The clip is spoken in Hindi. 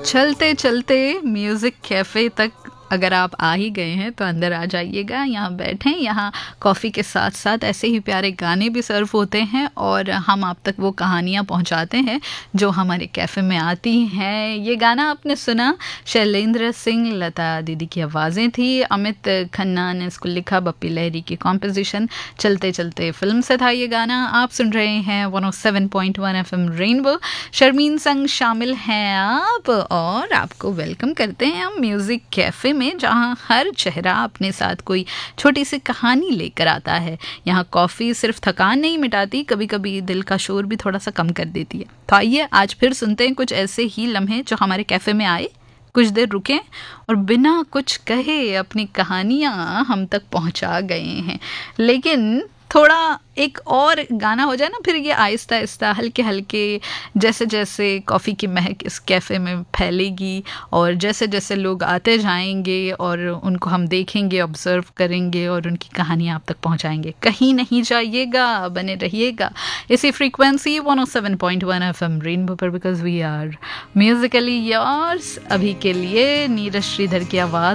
चलते चलते म्यूज़िक कैफ़े तक अगर आप आ ही गए हैं तो अंदर आ जाइएगा, यहाँ बैठें। यहाँ कॉफ़ी के साथ साथ ऐसे ही प्यारे गाने भी सर्व होते हैं और हम आप तक वो कहानियाँ पहुँचाते हैं जो हमारे कैफ़े में आती हैं। ये गाना आपने सुना, शैलेंद्र सिंह, लता दीदी की आवाज़ें थी, अमित खन्ना ने इसको लिखा, बप्पी लहरी की कॉम्पोजिशन। चलते चलते फिल्म से था ये गाना। आप सुन रहे हैं 107.1 FM रेनबो। शर्मीन संग शामिल हैं आप और आपको वेलकम करते हैं हम म्यूज़िक कैफ़े में, जहाँ हर चेहरा अपने साथ कोई छोटी सी कहानी लेकर आता है। यहाँ कॉफ़ी सिर्फ थकान नहीं मिटाती, कभी कभी दिल का शोर भी थोड़ा सा कम कर देती है। तो आइए आज फिर सुनते हैं कुछ ऐसे ही लम्हे जो हमारे कैफ़े में आए, कुछ देर रुकें और बिना कुछ कहे अपनी कहानियाँ हम तक पहुँचा गए हैं। लेकिन थोड़ा एक और गाना हो जाए ना, फिर ये आहिस्ता आहिस्ता हल्के हल्के जैसे जैसे कॉफ़ी की महक इस कैफ़े में फैलेगी और जैसे जैसे लोग आते जाएंगे और उनको हम देखेंगे, ऑब्ज़र्व करेंगे और उनकी कहानी आप तक पहुंचाएंगे। कहीं नहीं जाइएगा, बने रहिएगा इसी फ्रीक्वेंसी 107.1 FM रेनबो पर, because we are musically yours. अभी के लिए नीरज श्रीधर की आवाज़